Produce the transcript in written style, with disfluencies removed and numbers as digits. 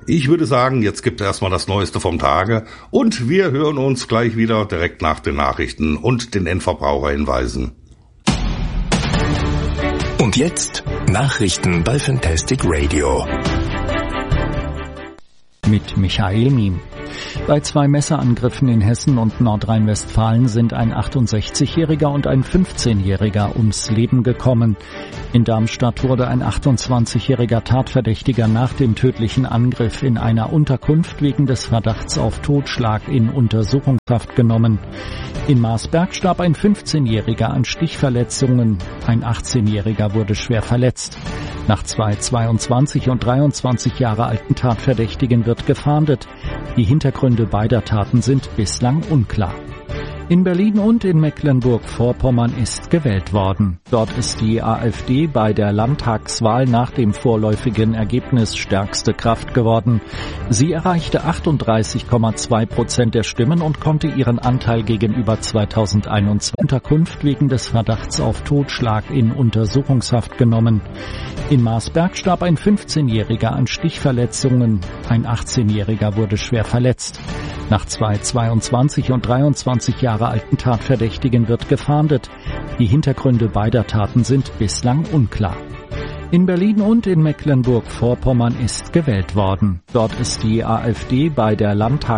Ich würde sagen, jetzt gibt es erstmal das Neueste vom Tage und wir hören uns gleich wieder direkt nach den Nachrichten und den Endverbraucherhinweisen. Und jetzt Nachrichten bei Fantastic Radio. Mit Michael Miem. Bei 2 Messerangriffen in Hessen und Nordrhein-Westfalen sind ein 68-Jähriger und ein 15-Jähriger ums Leben gekommen. In Darmstadt wurde ein 28-jähriger Tatverdächtiger nach dem tödlichen Angriff in einer Unterkunft wegen des Verdachts auf Totschlag in Untersuchungshaft genommen. In Marsberg starb ein 15-jähriger an Stichverletzungen. Ein 18-jähriger wurde schwer verletzt. Nach 2 22 und 23 Jahre alten Tatverdächtigen wird gefahndet. Die Hintergründe beider Taten sind bislang unklar. In Berlin und in Mecklenburg-Vorpommern ist gewählt worden. Dort ist die AfD bei der Landtagswahl nach dem vorläufigen Ergebnis stärkste Kraft geworden. Sie erreichte 38,2% der Stimmen und konnte ihren Anteil gegenüber 2021 Unterkunft wegen des Verdachts auf Totschlag in Untersuchungshaft genommen. In Marsberg starb ein 15-jähriger an Stichverletzungen. Ein 18-jähriger wurde schwer verletzt. Nach 2 22 und 23 Jahre alten Tatverdächtigen wird gefahndet. Die Hintergründe beider Taten sind bislang unklar. In Berlin und in Mecklenburg-Vorpommern ist gewählt worden. Dort ist die AfD bei der Landtagswahl